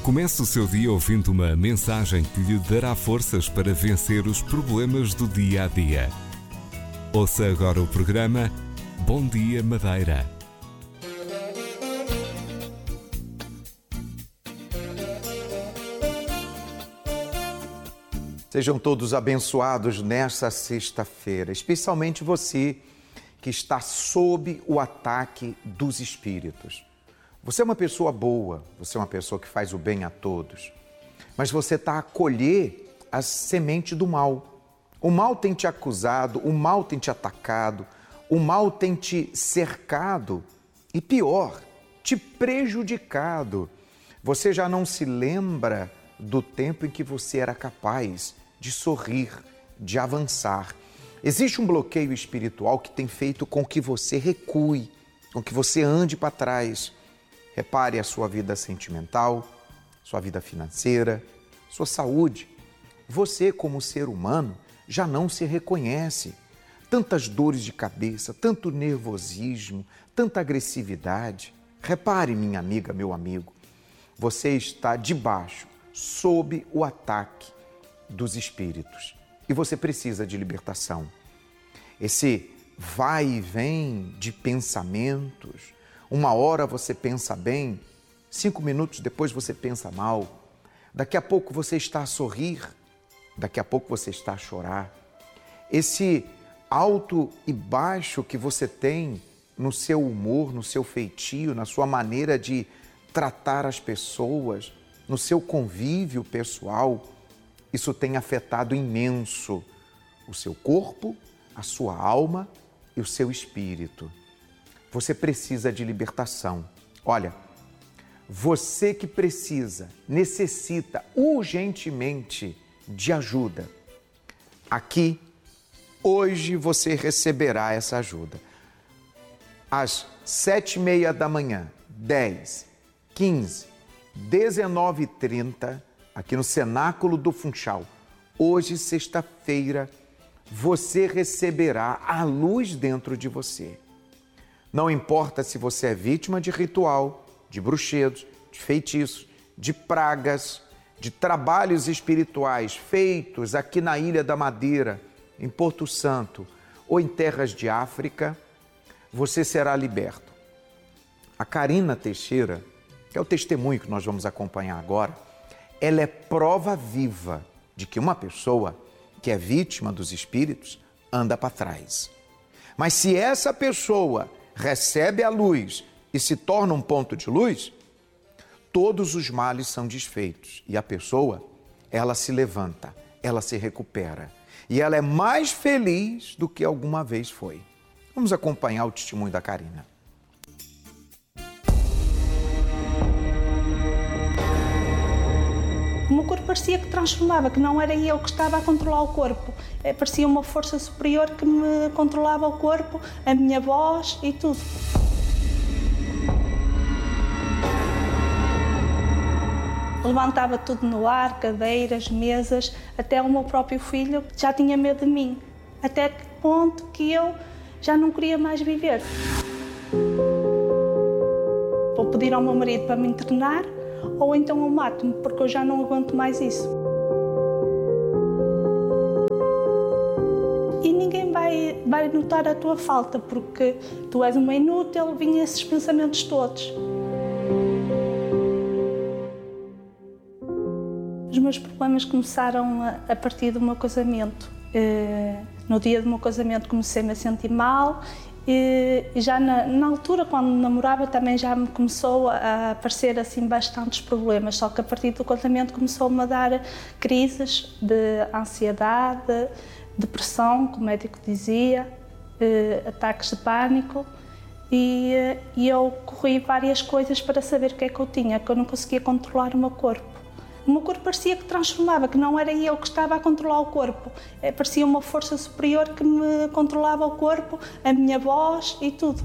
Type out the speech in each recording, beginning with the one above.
Comece o seu dia ouvindo uma mensagem que lhe dará forças para vencer os problemas do dia a dia. Ouça agora o programa Bom Dia Madeira. Sejam todos abençoados nesta sexta-feira, especialmente você que está sob o ataque dos espíritos. Você é uma pessoa boa, você é uma pessoa que faz o bem a todos, mas você está a colher a semente do mal. O mal tem te acusado, o mal tem te atacado, o mal tem te cercado e, pior, te prejudicado. Você já não se lembra do tempo em que você era capaz de sorrir, de avançar. Existe um bloqueio espiritual que tem feito com que você recue, com que você ande para trás. Repare a sua vida sentimental, sua vida financeira, sua saúde. Você, como ser humano, já não se reconhece. Tantas dores de cabeça, tanto nervosismo, tanta agressividade. Repare, minha amiga, meu amigo, você está debaixo, sob o ataque dos espíritos. E você precisa de libertação. Esse vai e vem de pensamentos. Uma hora você pensa bem, 5 minutos depois você pensa mal. Daqui a pouco você está a sorrir, daqui a pouco você está a chorar. Esse alto e baixo que você tem no seu humor, no seu feitio, na sua maneira de tratar as pessoas, no seu convívio pessoal, isso tem afetado imenso o seu corpo, a sua alma e o seu espírito. Você precisa de libertação. Olha, você que necessita urgentemente de ajuda. Aqui, hoje você receberá essa ajuda. Às 7h30 da manhã, 10, 15, 19h30, aqui no Cenáculo do Funchal. Hoje, sexta-feira, você receberá a luz dentro de você. Não importa se você é vítima de ritual, de bruxedos, de feitiços, de pragas, de trabalhos espirituais feitos aqui na Ilha da Madeira, em Porto Santo ou em terras de África, você será liberto. A Karina Teixeira, que é o testemunho que nós vamos acompanhar agora, ela é prova viva de que uma pessoa que é vítima dos espíritos anda para trás. Mas se essa pessoa recebe a luz e se torna um ponto de luz, todos os males são desfeitos e a pessoa, ela se levanta, ela se recupera e ela é mais feliz do que alguma vez foi. Vamos acompanhar o testemunho da Karina. O meu corpo parecia que transformava, que não era eu que estava a controlar o corpo. Parecia uma força superior que me controlava o corpo, a minha voz e tudo. Levantava tudo no ar, cadeiras, mesas, até o meu próprio filho já tinha medo de mim. Até que ponto que eu já não queria mais viver. Vou pedir ao meu marido para me internar, ou então eu mato-me, porque eu já não aguento mais isso. E ninguém vai notar a tua falta, porque tu és uma inútil, vinham esses pensamentos todos. Os meus problemas começaram a partir do meu casamento. No dia do meu casamento comecei-me a sentir mal. E já na altura, quando namorava, também já me começou a aparecer assim bastantes problemas, só que a partir do casamento começou-me a dar crises de ansiedade, depressão, como o médico dizia, ataques de pânico, e eu corri várias coisas para saber o que é que eu tinha, que eu não conseguia controlar o meu corpo. O meu corpo parecia que transformava, que não era eu que estava a controlar o corpo. Parecia uma força superior que me controlava o corpo, a minha voz e tudo.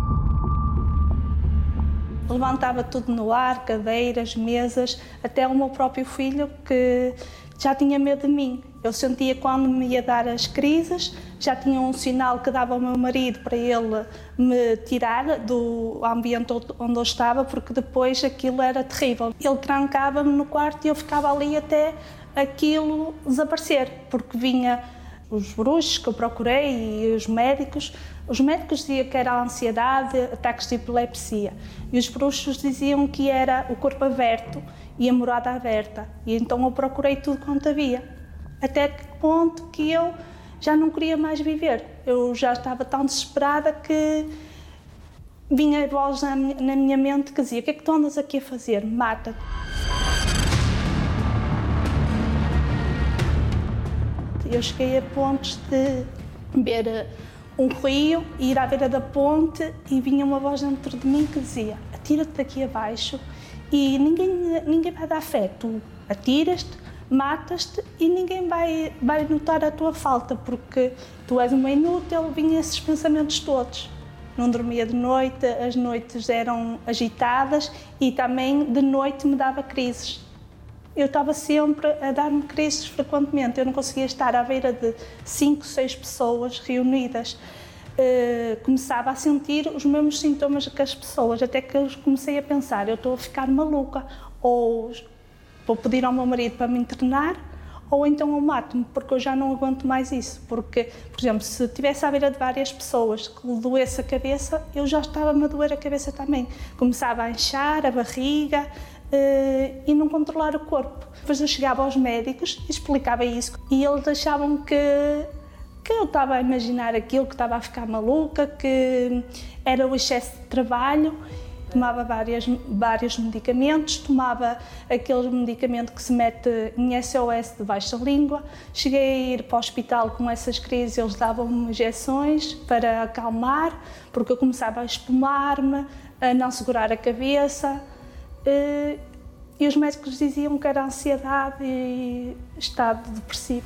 Levantava tudo no ar, cadeiras, mesas, até o meu próprio filho que já tinha medo de mim. Eu sentia quando me ia dar as crises, já tinha um sinal que dava ao meu marido para ele me tirar do ambiente onde eu estava, porque depois aquilo era terrível. Ele trancava-me no quarto e eu ficava ali até aquilo desaparecer, porque vinha os bruxos que eu procurei e os médicos. Os médicos diziam que era a ansiedade, ataques de epilepsia, e os bruxos diziam que era o corpo aberto e a morada aberta. E então eu procurei tudo quanto havia. Até que ponto que eu já não queria mais viver. Eu já estava tão desesperada que vinha a voz na minha mente que dizia: o que é que tu andas aqui a fazer? Mata-te. Eu cheguei a pontos de ver um rio, ir à beira da ponte e vinha uma voz dentro de mim que dizia: atira-te daqui abaixo e ninguém vai dar fé. Tu atiras-te, matas-te e ninguém vai notar a tua falta, porque tu és uma inútil. Vinham esses pensamentos todos. Não dormia de noite, as noites eram agitadas e também de noite me dava crises. Eu estava sempre a dar-me crises frequentemente. Eu não conseguia estar à beira de 5, 6 pessoas reunidas. Começava a sentir os mesmos sintomas que as pessoas, até que eu comecei a pensar: eu estou a ficar maluca, ou vou pedir ao meu marido para me internar, ou então eu mato-me, porque eu já não aguento mais isso. Porque, por exemplo, se estivesse à beira de várias pessoas que lhe doesse a cabeça, eu já estava-me a doer a cabeça também. Começava a inchar a barriga e não controlar o corpo. Depois eu chegava aos médicos e explicava isso, e eles achavam que eu estava a imaginar aquilo, que estava a ficar maluca, que era o excesso de trabalho. Tomava vários medicamentos, tomava aquele medicamento que se mete em SOS debaixo da língua. Cheguei a ir para o hospital com essas crises, eles davam-me injeções para acalmar, porque eu começava a espumar-me, a não segurar a cabeça. E os médicos diziam que era ansiedade e estado depressivo.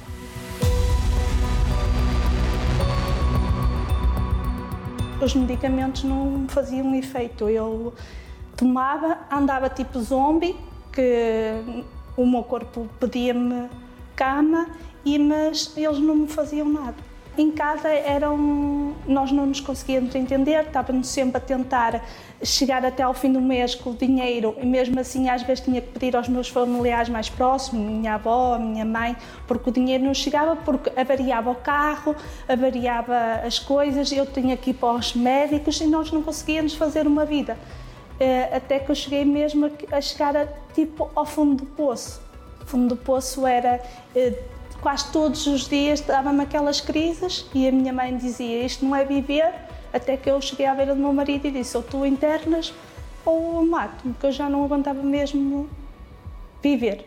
Os medicamentos não me faziam efeito. Eu tomava, andava tipo zombie, que o meu corpo pedia-me cama, mas eles não me faziam nada. Em casa nós não nos conseguíamos entender, estávamos sempre a tentar chegar até ao fim do mês com o dinheiro, e mesmo assim às vezes tinha que pedir aos meus familiares mais próximos, minha avó, minha mãe, porque o dinheiro não chegava, porque avariava o carro, avariava as coisas, eu tinha que ir para os médicos e nós não conseguíamos fazer uma vida. Até que eu cheguei mesmo a chegar tipo ao fundo do poço. O fundo do poço era... Quase todos os dias dava-me aquelas crises e a minha mãe dizia: isto não é viver, até que eu cheguei à beira do meu marido e disse: ou tu internas ou eu mato-me, porque eu já não aguentava mesmo viver.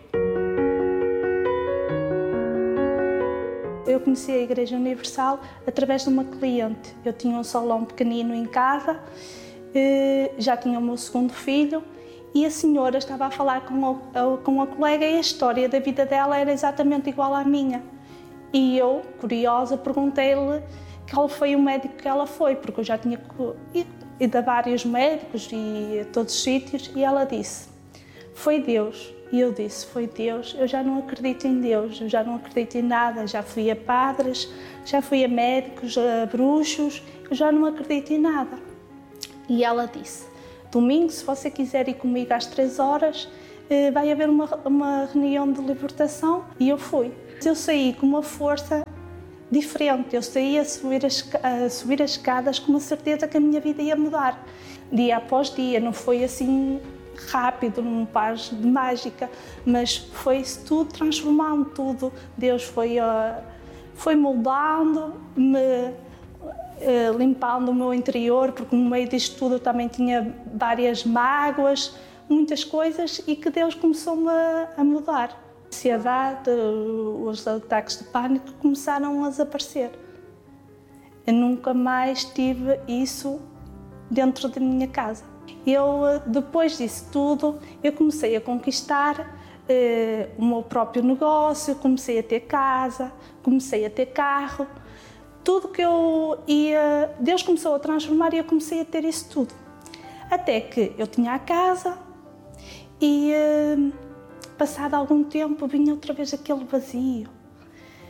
Eu conheci a Igreja Universal através de uma cliente. Eu tinha um salão pequenino em casa, já tinha o meu segundo filho, e a senhora estava a falar com a colega e a história da vida dela era exatamente igual à minha. E eu, curiosa, perguntei-lhe qual foi o médico que ela foi, porque eu já tinha ido a vários médicos e a todos os sítios, e ela disse: foi Deus. E eu disse: foi Deus? Eu já não acredito em Deus, eu já não acredito em nada, já fui a padres, já fui a médicos, a bruxos, eu já não acredito em nada. E ela disse: domingo, se você quiser ir comigo às 3 horas, vai haver uma reunião de libertação. E eu fui. Eu saí com uma força diferente, eu saí a subir as escadas com uma certeza que a minha vida ia mudar. Dia após dia, não foi assim rápido, num passo de mágica, mas foi-se tudo transformando, tudo. Deus foi moldando-me, limpando o meu interior, porque no meio disto tudo eu também tinha várias mágoas, muitas coisas, e que Deus começou-me a mudar. A ansiedade, os ataques de pânico começaram a desaparecer. Eu nunca mais tive isso dentro da minha casa. Depois disso tudo, eu comecei a conquistar o meu próprio negócio, comecei a ter casa, comecei a ter carro. Tudo que eu ia, Deus começou a transformar e eu comecei a ter isso tudo. Até que eu tinha a casa e, passado algum tempo, vinha outra vez aquele vazio.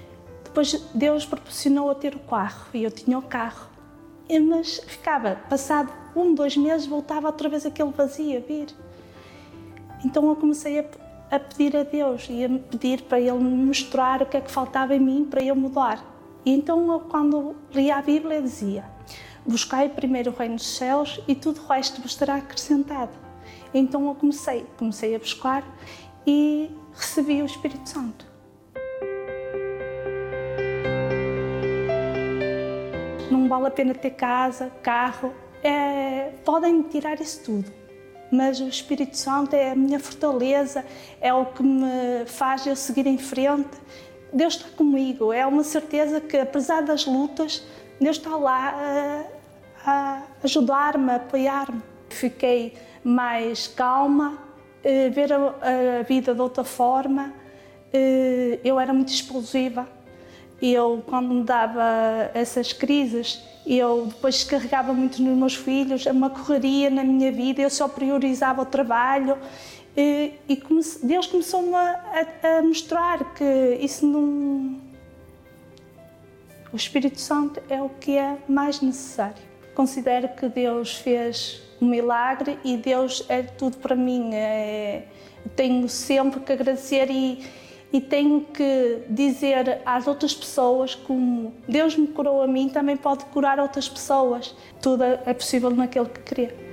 depois Deus proporcionou a ter o carro e eu tinha o carro. Mas ficava, passado 2 meses, voltava outra vez aquele vazio a vir. Então eu comecei a pedir a Deus e a pedir para Ele me mostrar o que é que faltava em mim para eu mudar. E então eu, quando lia a Bíblia, dizia: buscai primeiro o reino dos céus e tudo o resto vos será acrescentado. Então eu comecei a buscar e recebi o Espírito Santo. Não vale a pena ter casa, carro, podem tirar isso tudo, mas o Espírito Santo é a minha fortaleza, é o que me faz eu seguir em frente. Deus está comigo, é uma certeza que, apesar das lutas, Deus está lá a ajudar-me, a apoiar-me. Fiquei mais calma, ver a vida de outra forma. Eu era muito explosiva. Quando me dava essas crises, eu depois descarregava muito nos meus filhos, uma correria na minha vida, eu só priorizava o trabalho. Deus começou-me a mostrar que isso não... O Espírito Santo é o que é mais necessário. Considero que Deus fez um milagre e Deus é tudo para mim. Tenho sempre que agradecer e tenho que dizer às outras pessoas como Deus me curou a mim, também pode curar outras pessoas. Tudo é possível naquele que crê.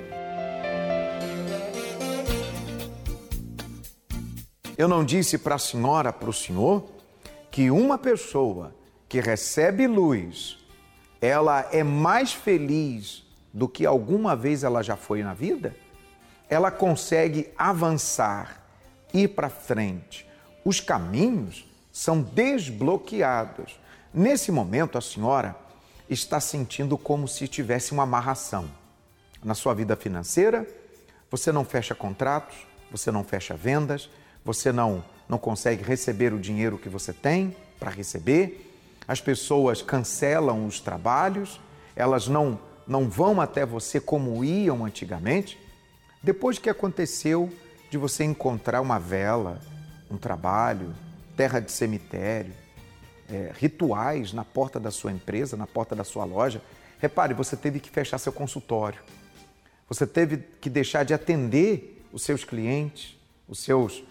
Eu não disse para a senhora, para o senhor, que uma pessoa que recebe luz, ela é mais feliz do que alguma vez ela já foi na vida? Ela consegue avançar, ir para frente. Os caminhos são desbloqueados. Nesse momento, a senhora está sentindo como se tivesse uma amarração. Na sua vida financeira, você não fecha contratos, você não fecha vendas, você não consegue receber o dinheiro que você tem para receber. As pessoas cancelam os trabalhos, elas não vão até você como iam antigamente. Depois que aconteceu de você encontrar uma vela, um trabalho, terra de cemitério, rituais na porta da sua empresa, na porta da sua loja. Repare, você teve que fechar seu consultório, você teve que deixar de atender os seus clientes, os seus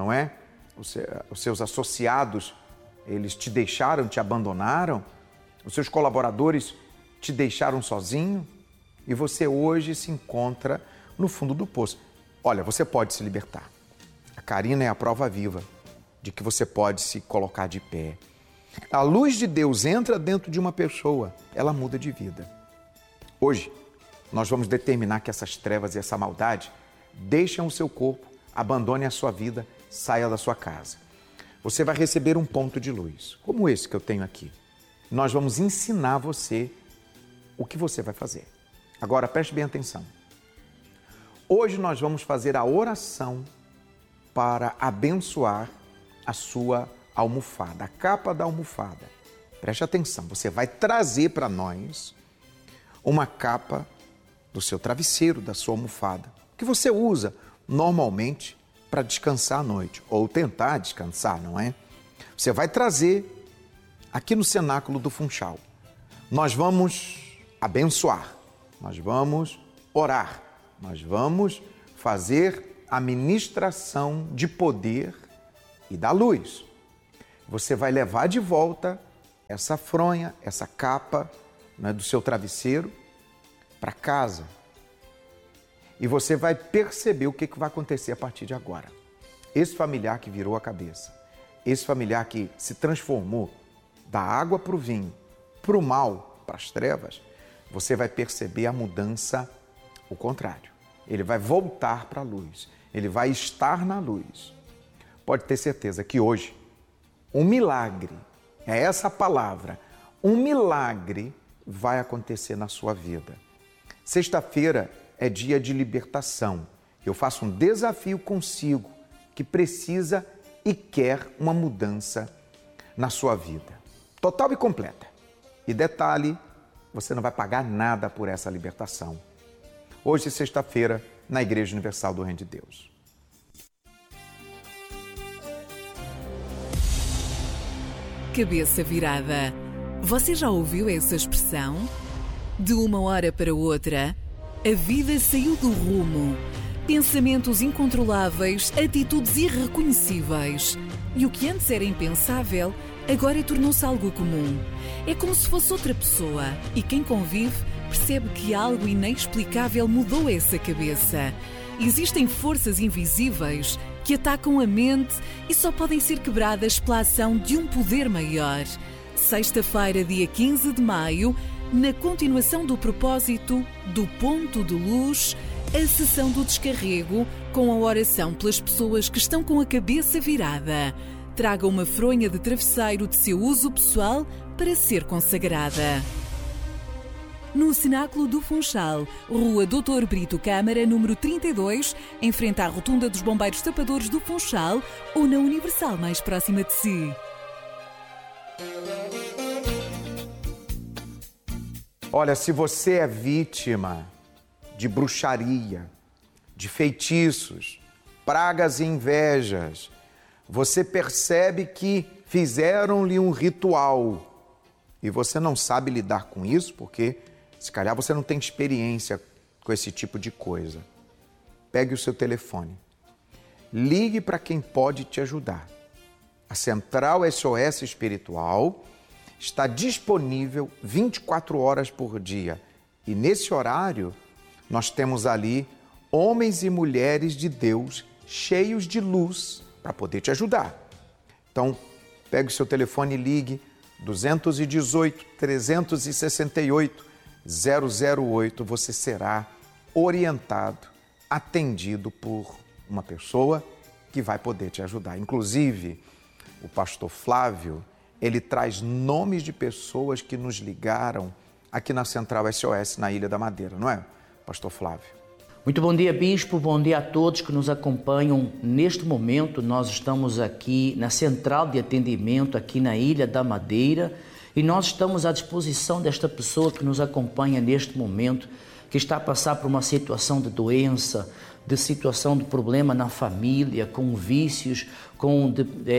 associados, eles te deixaram, te abandonaram, os seus colaboradores te deixaram sozinho e você hoje se encontra no fundo do poço. Olha, você pode se libertar. A Karina é a prova viva de que você pode se colocar de pé. A luz de Deus entra dentro de uma pessoa, ela muda de vida. Hoje, nós vamos determinar que essas trevas e essa maldade deixem o seu corpo, abandone a sua vida, saia da sua casa. Você vai receber um ponto de luz, como esse que eu tenho aqui. Nós vamos ensinar você o que você vai fazer. Agora, preste bem atenção. Hoje nós vamos fazer a oração para abençoar a sua almofada, a capa da almofada. Preste atenção, você vai trazer para nós uma capa do seu travesseiro, da sua almofada, que você usa normalmente para descansar à noite, ou tentar descansar, não é? Você vai trazer aqui no cenáculo do Funchal. Nós vamos abençoar, nós vamos orar, nós vamos fazer a ministração de poder e da luz. Você vai levar de volta essa fronha, essa capa, né, do seu travesseiro para casa. E você vai perceber o que vai acontecer a partir de agora. Esse familiar que virou a cabeça, esse familiar que se transformou da água para o vinho, para o mal, para as trevas, você vai perceber a mudança, o contrário. Ele vai voltar para a luz, ele vai estar na luz. Pode ter certeza que hoje, um milagre, é essa palavra, um milagre vai acontecer na sua vida. Sexta-feira é dia de libertação. Eu faço um desafio consigo que precisa e quer uma mudança na sua vida. Total e completa. E detalhe, você não vai pagar nada por essa libertação. Hoje, sexta-feira, na Igreja Universal do Reino de Deus. cabeça virada. Você já ouviu essa expressão? De uma hora para outra, a vida saiu do rumo. Pensamentos incontroláveis, atitudes irreconhecíveis. E o que antes era impensável, agora tornou-se algo comum. É como se fosse outra pessoa. E quem convive percebe que algo inexplicável mudou essa cabeça. Existem forças invisíveis que atacam a mente e só podem ser quebradas pela ação de um poder maior. Sexta-feira, dia 15 de maio, na continuação do propósito do Ponto de Luz, a sessão do descarrego com a oração pelas pessoas que estão com a cabeça virada. Traga uma fronha de travesseiro de seu uso pessoal para ser consagrada. No Cenáculo do Funchal, Rua Doutor Brito Câmara, número 32, em frente à Rotunda dos Bombeiros Tapadores do Funchal ou na Universal mais próxima de si. Olha, se você é vítima de bruxaria, de feitiços, pragas e invejas, você percebe que fizeram-lhe um ritual e você não sabe lidar com isso porque, se calhar, você não tem experiência com esse tipo de coisa. Pegue o seu telefone, ligue para quem pode te ajudar. A Central SOS Espiritual está disponível 24 horas por dia e nesse horário nós temos ali homens e mulheres de Deus cheios de luz para poder te ajudar. Então, pegue o seu telefone e ligue 218 368 008. Você será orientado, atendido por uma pessoa que vai poder te ajudar. Inclusive, o pastor Flávio, ele traz nomes de pessoas que nos ligaram aqui na Central SOS, na Ilha da Madeira, não é, pastor Flávio? Muito bom dia, bispo. Bom dia a todos que nos acompanham. Neste momento, nós estamos aqui na Central de Atendimento, aqui na Ilha da Madeira, e nós estamos à disposição desta pessoa que nos acompanha neste momento, que está a passar por uma situação de doença, de situação de problema na família, com vícios, com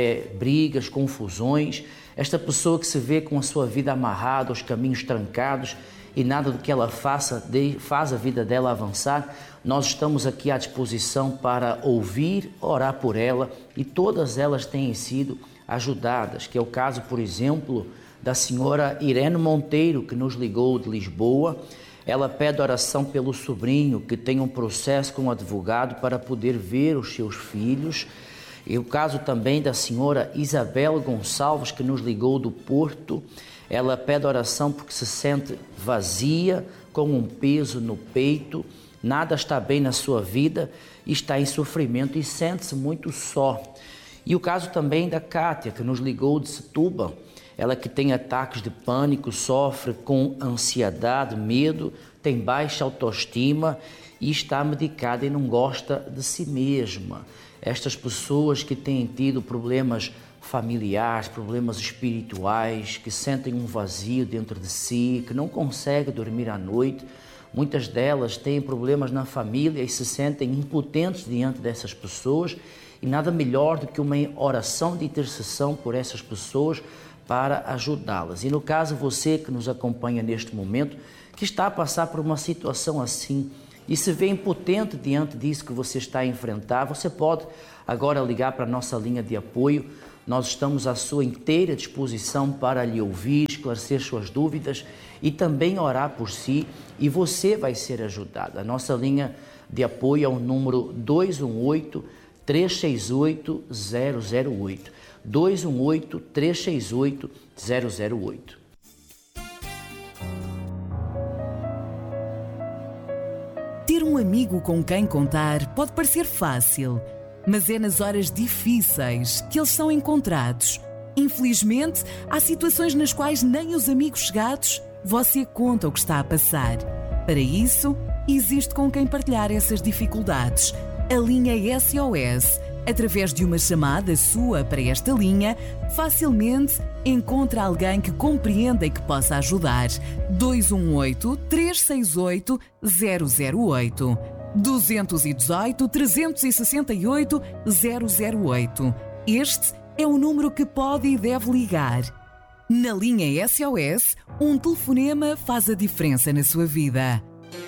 brigas, confusões. Esta pessoa que se vê com a sua vida amarrada, os caminhos trancados e nada do que ela faça faz a vida dela avançar, nós estamos aqui à disposição para ouvir, orar por ela e todas elas têm sido ajudadas, que é o caso, por exemplo, da senhora Irene Monteiro, que nos ligou de Lisboa. Ela pede oração pelo sobrinho que tem um processo com um advogado para poder ver os seus filhos. E o caso também da senhora Isabel Gonçalves, que nos ligou do Porto. Ela pede oração porque se sente vazia, com um peso no peito, nada está bem na sua vida, está em sofrimento e sente-se muito só. E o caso também da Cátia, que nos ligou de Setúbal. Ela que tem ataques de pânico, sofre com ansiedade, medo, tem baixa autoestima e está medicada e não gosta de si mesma. Estas pessoas que têm tido problemas familiares, problemas espirituais, que sentem um vazio dentro de si, que não conseguem dormir à noite, muitas delas têm problemas na família e se sentem impotentes diante dessas pessoas e nada melhor do que uma oração de intercessão por essas pessoas para ajudá-las. E no caso, você que nos acompanha neste momento, que está a passar por uma situação assim e se vê impotente diante disso que você está a enfrentar, você pode agora ligar para a nossa linha de apoio. Nós estamos à sua inteira disposição para lhe ouvir, esclarecer suas dúvidas e também orar por si, e você vai ser ajudado. A nossa linha de apoio é o número 218-368-008. 218-368-008. Ter um amigo com quem contar pode parecer fácil, mas é nas horas difíceis que eles são encontrados. Infelizmente, há situações nas quais nem os amigos chegados você conta o que está a passar. Para isso, existe com quem partilhar essas dificuldades. A linha SOS. Através de uma chamada sua para esta linha, facilmente encontra alguém que compreenda e que possa ajudar. 218-368-008. 218-368-008. Este é o número que pode e deve ligar. Na linha SOS, um telefonema faz a diferença na sua vida.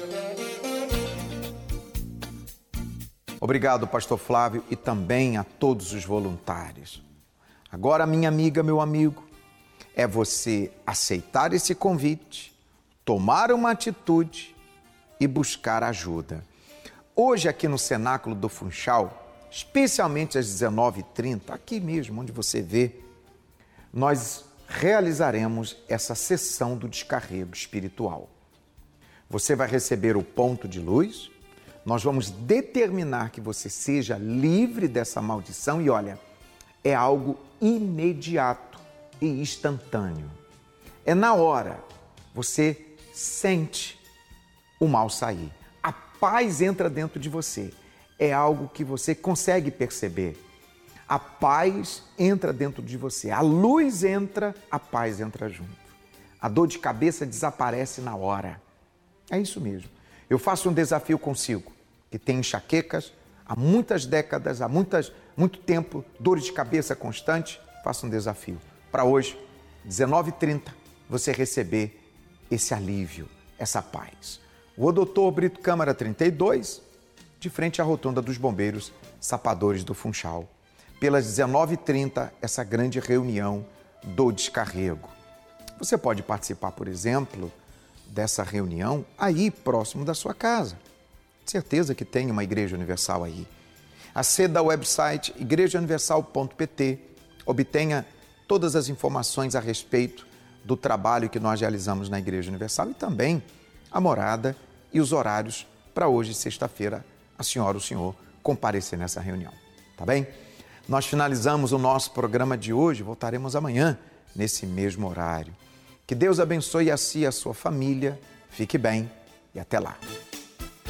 Obrigado, pastor Flávio, e também a todos os voluntários. Agora, minha amiga, meu amigo, é você aceitar esse convite, tomar uma atitude e buscar ajuda. Hoje, aqui no Cenáculo do Funchal, especialmente às 19h30, aqui mesmo onde você vê, nós realizaremos essa sessão do descarrego espiritual. Você vai receber o ponto de luz, nós vamos determinar que você seja livre dessa maldição e olha, é algo imediato e instantâneo. É na hora, você sente o mal sair. A paz entra dentro de você. É algo que você consegue perceber. A paz entra dentro de você. A luz entra, a paz entra junto. A dor de cabeça desaparece na hora. É isso mesmo. Eu faço um desafio consigo, que tem enxaquecas há muitas décadas, há muito tempo, dores de cabeça constante. Faço um desafio. Para hoje, 19h30, você receber esse alívio, essa paz. O Doutor Brito Câmara 32, de frente à Rotunda dos Bombeiros Sapadores do Funchal. Pelas 19h30, essa grande reunião do descarrego. Você pode participar, por exemplo, dessa reunião aí próximo da sua casa. Certeza que tem uma Igreja Universal aí. Aceda ao website igrejauniversal.pt, obtenha todas as informações a respeito do trabalho que nós realizamos na Igreja Universal e também a morada e os horários para hoje, sexta-feira, a senhora, o senhor, comparecer nessa reunião. Tá bem? Nós finalizamos o nosso programa de hoje, voltaremos amanhã, nesse mesmo horário. Que Deus abençoe a si e a sua família, fique bem e até lá.